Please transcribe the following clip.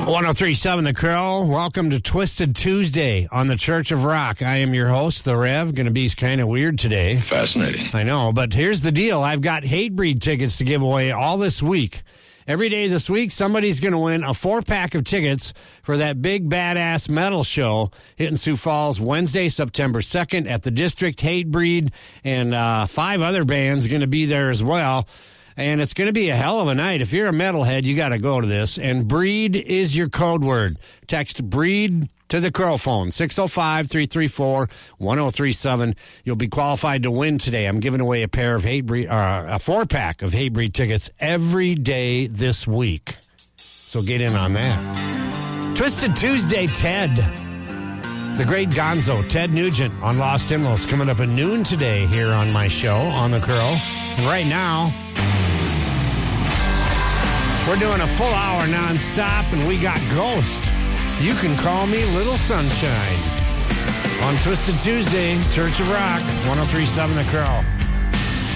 1037 The Crow. Welcome to Twisted Tuesday on the Church of Rock. I am your host, The Rev. Going to be kind of weird today. Fascinating. I know, but here's the deal. I've got Hatebreed tickets to give away all this week. Every day this week, somebody's going to win a 4-pack of tickets for that big badass metal show hitting Sioux Falls Wednesday, September 2nd at the District. Hatebreed and 5 other bands going to be there as well. And it's going to be a hell of a night. If you're a metalhead, you got to go to this. And breed is your code word. Text breed to the Crow phone, 605-334-1037. You'll be qualified to win today. I'm giving away a pair of Hatebreed, a 4-pack of Hatebreed tickets every day this week. So get in on that. Twisted Tuesday, Ted. The great Gonzo, Ted Nugent on Lost Hymnals, coming up at noon today here on my show, On the Crow. And right now, we're doing a full hour nonstop, and we got Ghost. You can call me Little Sunshine. On Twisted Tuesday, Church of Rock, 1037 The Crow.